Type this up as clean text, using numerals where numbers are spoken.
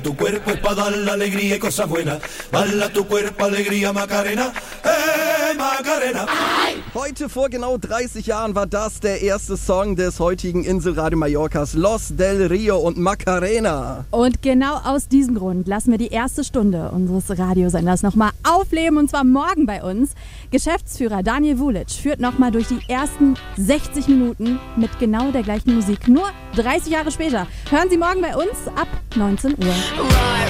Tu cuerpo es para dar la alegría y cosas buenas. Bala tu cuerpo, alegría, Macarena. Macarena. Heute vor genau 30 Jahren war das der erste Song des heutigen Inselradio Mallorcas, Los del Rio und Macarena. Und genau aus diesem Grund lassen wir die erste Stunde unseres Radiosenders nochmal aufleben, und zwar morgen bei uns. Geschäftsführer Daniel Vulic führt nochmal durch die ersten 60 Minuten mit genau der gleichen Musik. Nur 30 Jahre später. Hören Sie morgen bei uns ab 19 Uhr.